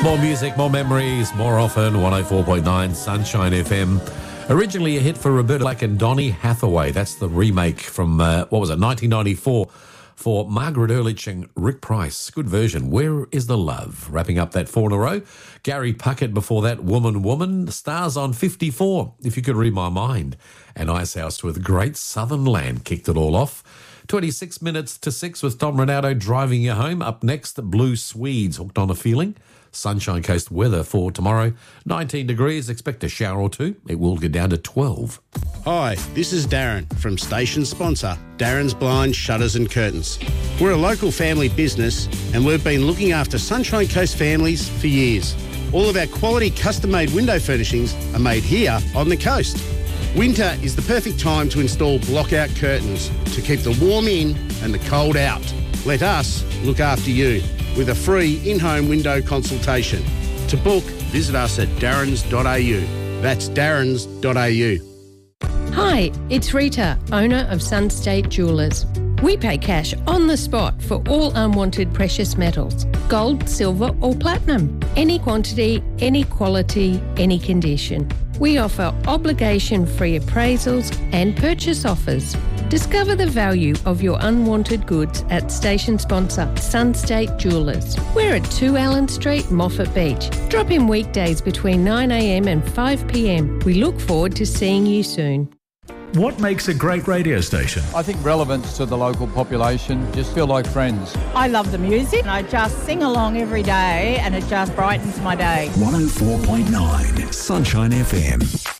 More music, more memories, more often. 104.9 Sunshine FM. Originally a hit for Roberta Flack and Donny Hathaway. That's the remake from, 1994 for Margaret Ehrlich and Rick Price. Good version. Where is the Love? Wrapping up that 4 in a row. Gary Puckett before that, Woman. Stars on 54, If You Could Read My Mind. And Icehouse with Great Southern Land kicked it all off. 26 minutes to 6 with Tom Ronaldo driving you home. Up next, Blue Swedes, Hooked on a Feeling. Sunshine Coast weather for tomorrow. 19 degrees, expect a shower or two. It will get down to 12. Hi, this is Darren from station sponsor Darren's Blinds, Shutters and Curtains. We're a local family business and we've been looking after Sunshine Coast families for years. All of our quality custom-made window furnishings are made here on the coast. Winter is the perfect time to install block-out curtains to keep the warm in and the cold out. Let us look after you with a free in-home window consultation. To book, visit us at darrens.au. That's darrens.au. Hi, it's Rita, owner of Sunstate Jewellers. We pay cash on the spot for all unwanted precious metals, gold, silver or platinum. Any quantity, any quality, any condition. We offer obligation-free appraisals and purchase offers. Discover the value of your unwanted goods at station sponsor Sunstate Jewellers. We're at 2 Allen Street, Moffat Beach. Drop in weekdays between 9am and 5pm. We look forward to seeing you soon. What makes a great radio station? I think relevance to the local population, just feel like friends. I love the music. I just sing along every day and it just brightens my day. 104.9 Sunshine FM.